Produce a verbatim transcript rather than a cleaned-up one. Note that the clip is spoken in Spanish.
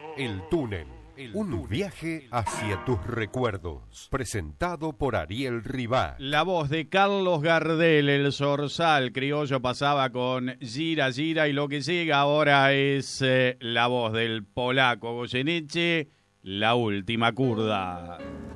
El túnel. Un viaje hacia tus recuerdos. Presentado por Ariel Ribá. La voz de Carlos Gardel, el zorzal criollo, pasaba con Gira, Gira, y lo que llega ahora es eh, la voz del polaco Goyeneche, La Última Curda.